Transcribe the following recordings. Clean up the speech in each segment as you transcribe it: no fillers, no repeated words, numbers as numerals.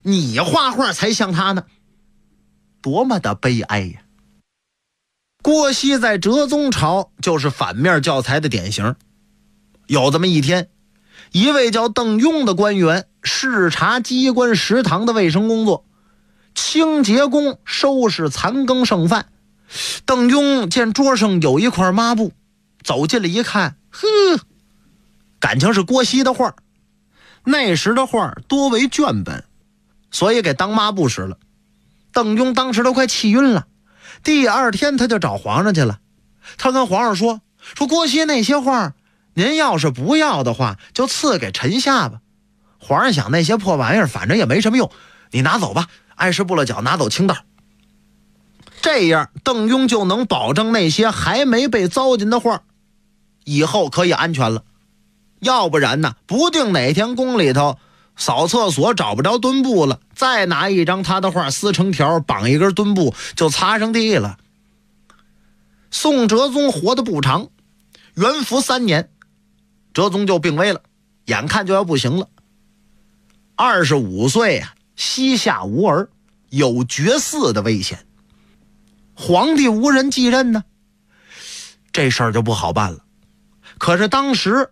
你画画才像他呢，多么的悲哀呀！郭熙在哲宗朝就是反面教材的典型。有这么一天，一位叫邓庸的官员视察机关食堂的卫生工作，清洁工收拾残羹剩饭。邓庸见桌上有一块抹布，走进来一看，感情是郭熙的画。那时的画多为卷本，所以给当抹布使了。邓庸当时都快气晕了。第二天他就找皇上去了，他跟皇上说郭熙那些画您要是不要的话就赐给臣下吧。皇上想那些破玩意儿反正也没什么用，你拿走吧，碍事不了脚，拿走清道。这样邓庸就能保证那些还没被糟践的画以后可以安全了。要不然呢，不定哪天宫里头扫厕所找不着墩布了，再拿一张他的画撕成条，绑一根墩布就擦上地了。宋哲宗活得不长，元符3年，哲宗就病危了，眼看就要不行了。25岁啊，膝下无儿，有绝嗣的危险。皇帝无人继任呢，这事儿就不好办了。可是当时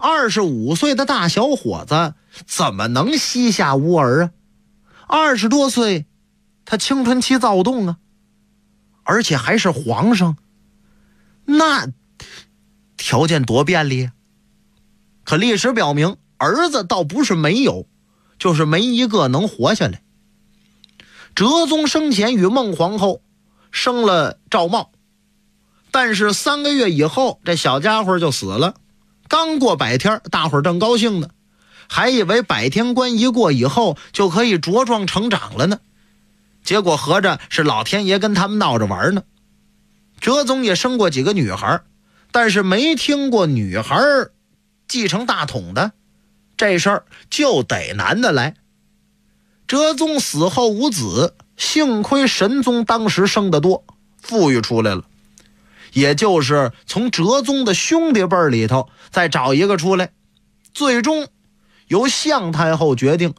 25岁的大小伙子怎么能膝下无儿啊？20多岁，他青春期躁动啊，而且还是皇上，那条件多便利啊！可历史表明，儿子倒不是没有，就是没一个能活下来。哲宗生前与孟皇后生了赵瑁，但是3个月以后，这小家伙就死了。刚过100天，大伙儿正高兴呢，还以为100天关一过以后就可以茁壮成长了呢，结果合着是老天爷跟他们闹着玩呢。哲宗也生过几个女孩，但是没听过女孩继承大统的，这事儿就得男的来。哲宗死后无子，幸亏神宗当时生得多，富裕出来了，也就是从哲宗的兄弟辈里头再找一个出来，最终由向太后决定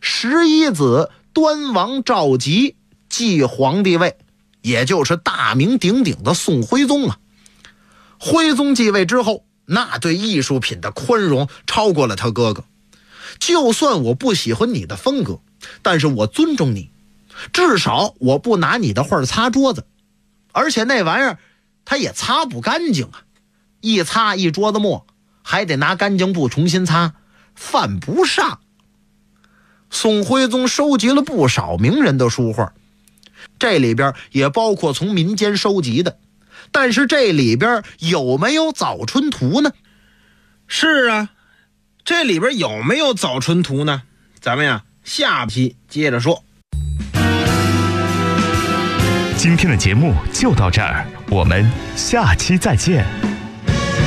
11子端王赵佶继皇帝位，也就是大名鼎鼎的宋徽宗啊。徽宗继位之后，那对艺术品的宽容超过了他哥哥。就算我不喜欢你的风格，但是我尊重你，至少我不拿你的画擦桌子，而且那玩意儿他也擦不干净啊，一擦一桌子墨，还得拿干净布重新擦，犯不上。宋徽宗收集了不少名人的书画，这里边也包括从民间收集的，但是这里边有没有早春图呢？ 是啊，这里边有没有早春图呢？咱们呀下期接着说。 今天的节目就到这儿，我们下期再见。